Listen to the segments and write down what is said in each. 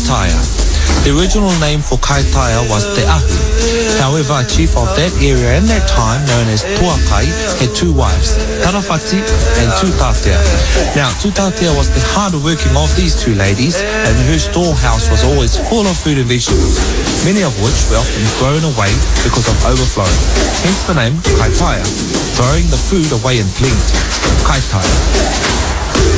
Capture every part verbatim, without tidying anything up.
Kaitaia. The original name for Kaitaia was Te Ahu. However, a chief of that area in that time, known as Tuakai, had two wives, Tarawhati and Tūtātea. Now, Tūtātea was the harder working of these two ladies, and her storehouse was always full of food and vegetables, many of which were often thrown away because of overflowing. Hence the name Kaitaia, throwing the food away in plenty. Kaitaia.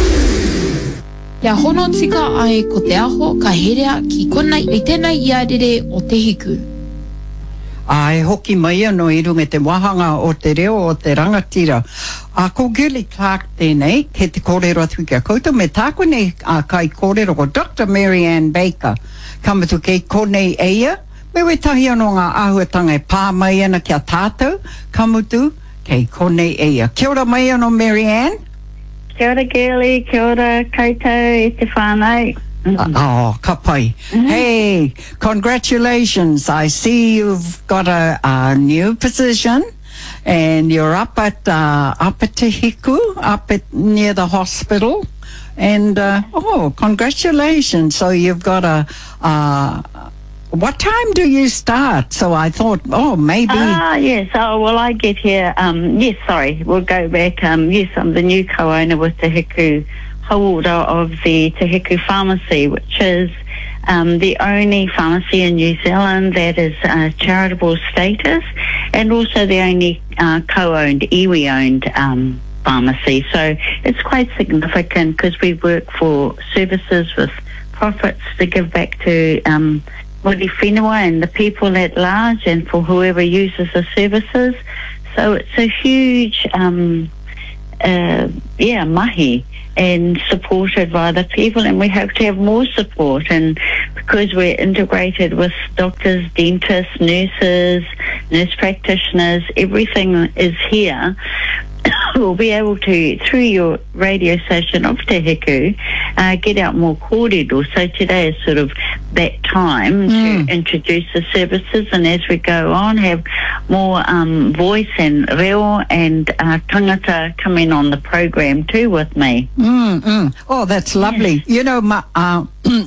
Ia hono tika ai ko te aho ka herea ki konei i tēnei iarere o te hiku. Ai hoki mai anō I runga te wahanga o te reo o te rangatira. A ko Gilly Clark tēnei, ke te kōrero atu kia koutou, me tāko nei a kai kōrero ko Doctor Mary Ann Baker. Kamatu kei konei eia, me we tahi anō ngā āhuatanga e pā mai ana kia tātou, kamutu kei konei eia. Kia ora mai anō Mary Ann? Kia ora, Gilly. Kia ora, koutou, e te whānau. Mm-hmm. Uh, oh, ka pai. Mm-hmm. Hey, congratulations. I see you've got a, a new position and you're up at uh, up at Te Hiku, up at near the hospital. And, uh, oh, congratulations. So you've got a... Uh, what time do you start? So I thought, oh, maybe... Ah, yes. Oh, well, I get here... Um, yes, sorry. We'll go back. Um, yes, I'm the new co-owner with Te Hiku Hauora of the Te Hiku Pharmacy, which is um, the only pharmacy in New Zealand that is uh, charitable status, and also the only uh, co-owned, iwi-owned um, pharmacy. So it's quite significant because we work for services with profits to give back to... Um, Mori whenua and the people at large and for whoever uses the services. So it's a huge, um, uh, yeah, mahi and supported by the people, and we hope to have more support. And because we're integrated with doctors, dentists, nurses, nurse practitioners, everything is here. We'll be able to, through your radio station of Te Hiku, uh, get out more kōrero. So today is sort of that time mm. to introduce the services, and as we go on, have more um, voice and reo and uh, tangata come in on the program too with me. Mm, mm. Oh, that's lovely. Yes. You know, my, uh,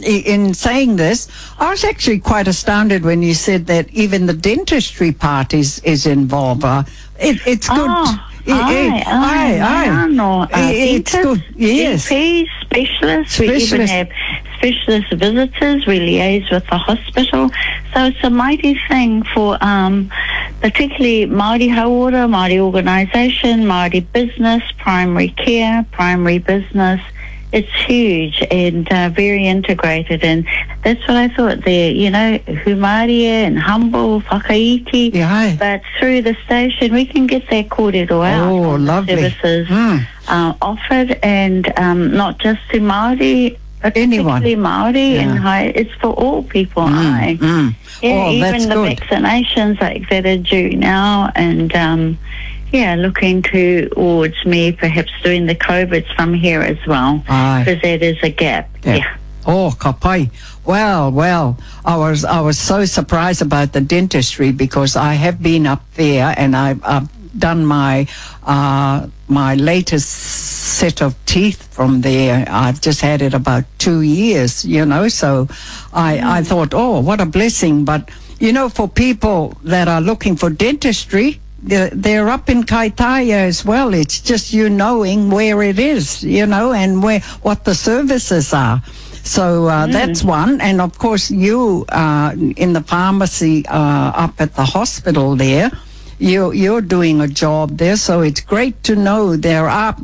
in saying this, I was actually quite astounded when you said that even the dentistry part is, is involved. Uh, it, it's good. Oh. Aye, aye, aye. No, uh, it's good. Yes. G Ps, specialists. Specialist. We even have specialist visitors. We liaise with the hospital. So it's a mighty thing for um, particularly Māori Hauora, Māori organisation, Māori business, primary care, primary business. It's huge and uh, very integrated, and that's what I thought there, you know, humaria and humble, whakaiti. Yeah. But through the station, we can get that kōrero out. Oh, lovely. Services mm. uh, offered, and um, not just to Māori, but anyone. particularly Māori, Yeah. and high, it's for all people. Mm, aye. mm. Yeah, Oh, even that's the good. vaccinations like that are due now, and um, yeah, looking towards me perhaps doing the COVIDs from here as well, Aye. because that is a gap. Yeah. Yeah. Oh, ka pai. Well, well, I was I was so surprised about the dentistry because I have been up there and I've, I've done my uh, my latest set of teeth from there. I've just had it about two years, you know. So I mm. I thought, oh, what a blessing. But you know, for people that are looking for dentistry, They're, they're up in Kaitaia as well. It's just you knowing where it is, you know, and where what the services are. So uh, mm. that's one. And of course, you uh, in the pharmacy uh, up at the hospital there, you you're doing a job there. So it's great to know there are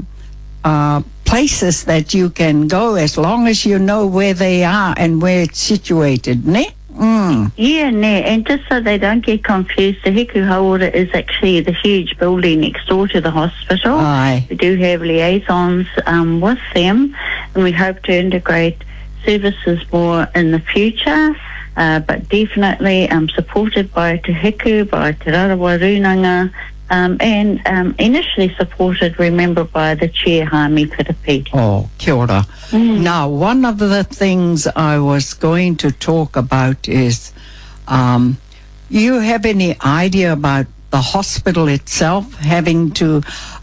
uh, places that you can go as long as you know where they are and where it's situated, ne? Mm. Yeah, ne, and just so they don't get confused, the Hiku Hauora is actually the huge building next door to the hospital. Aye. We do have liaisons um, with them, and we hope to integrate services more in the future, uh, but definitely um, supported by Te Hiku, by Te Rarawa Runanga, Um, and um, initially supported, remember, by the chair, Hami Piripiti. Oh, kia ora. Mm. Now, one of the things I was going to talk about is, um, you have any idea about the hospital itself having to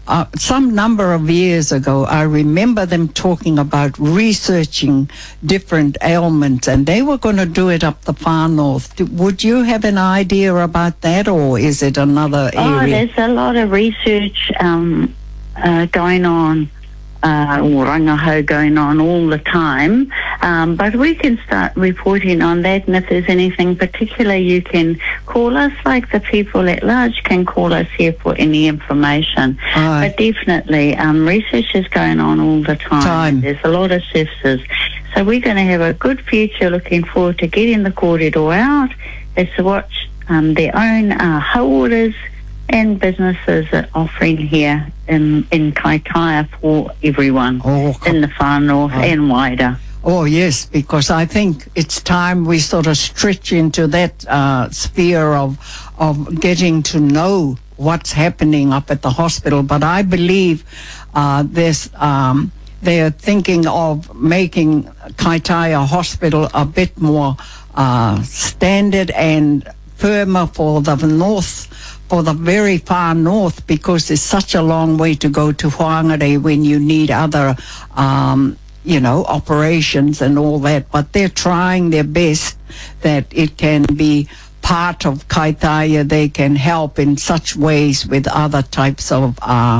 uh, some number of years ago, I remember them talking about researching different ailments, and they were going to do it up the far north. Do, would you have an idea about that, or is it another area? Oh, there's a lot of research um, uh, going on, uh, or rangaho going on all the time. Um, but we can start reporting on that, and if there's anything particular, you can call us, like the people at large can call us here for any information. Aye. But definitely, um, research is going on all the time. Time. There's a lot of services. So we're going to have a good future, looking forward to getting the kōrero out, is to watch um, their own uh, hauoras and businesses are offering here in, in Kaitaia for everyone Oh, in the far north Oh. and wider. Oh, yes, because I think it's time we sort of stretch into that uh, sphere of of getting to know what's happening up at the hospital. But I believe uh, there's um, they're thinking of making Kaitaia Hospital a bit more uh, standard and firmer for the north, for the very far north, because it's such a long way to go to Whangarei when you need other um you know, operations and all that, but they're trying their best that it can be part of Kaitaia. They can help in such ways with other types of uh,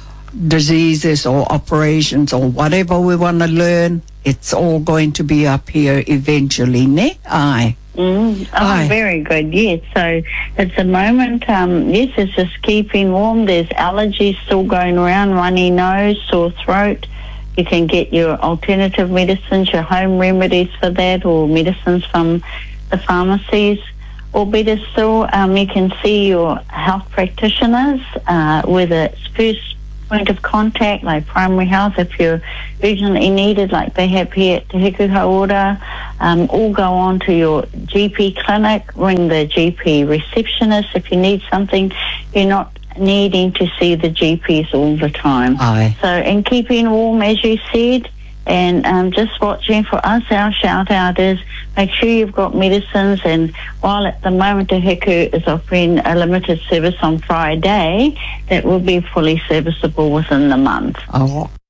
diseases or operations or whatever we want to learn. It's all going to be up here eventually, ne? Aye. Mm. Oh, Aye. very good, yes. So at the moment, um, yes, it's just keeping warm. There's allergies still going around, runny nose, sore throat. You can get your alternative medicines, your home remedies for that, or medicines from the pharmacies. Or better still, um, you can see your health practitioners, uh, whether it's first point of contact, like primary health, if you're urgently needed, like they have here at Te Hiku Hauora, um, or go on to your G P clinic, ring the G P receptionist if you need something. You're not needing to see the G Ps all the time. Aye. So, and keeping warm, as you said, and um, just watching for us. Our shout out is make sure you've got medicines, and while at the moment Te Hiku is offering a limited service on Friday, that will be fully serviceable within the month. Oh.